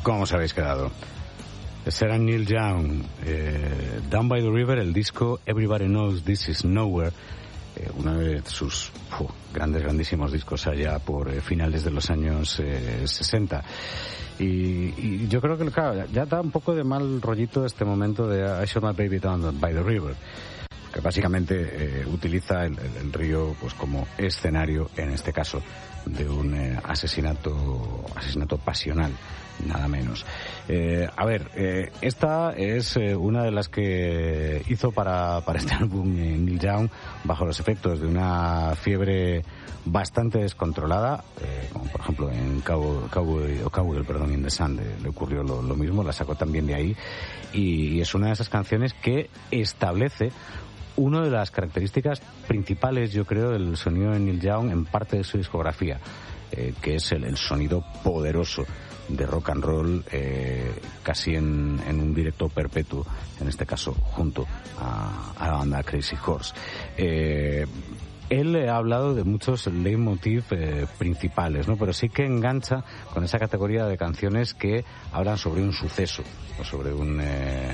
¿Cómo os habéis quedado? Ese era Neil Young, Down by the River, el disco Everybody Knows This Is Nowhere, uno de sus grandísimos discos allá por finales de los años 60. Y yo creo que, claro, ya da un poco de mal rollito este momento de I Shot My Baby Down by the River, que básicamente utiliza el río pues como escenario, en este caso, de un asesinato pasional, nada menos. Esta es una de las que hizo para este álbum Neil Young bajo los efectos de una fiebre bastante descontrolada, como por ejemplo en Cowboy in the Sun le ocurrió lo mismo, la sacó también de ahí, y es una de esas canciones que establece una de las características principales, yo creo, del sonido de Neil Young en parte de su discografía, que es el sonido poderoso de rock and roll, casi en un directo perpetuo, en este caso junto a la banda Crazy Horse. Él ha hablado de muchos leitmotiv principales, ¿no? Pero sí que engancha con esa categoría de canciones que hablan sobre un suceso o sobre un